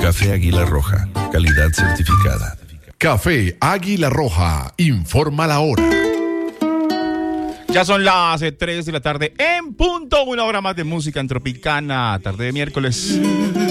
Café Águila Roja, calidad certificada. Café Águila Roja, informa la hora. Ya son las 3 de la tarde en punto, una hora más de música en Tropicana, tarde de miércoles.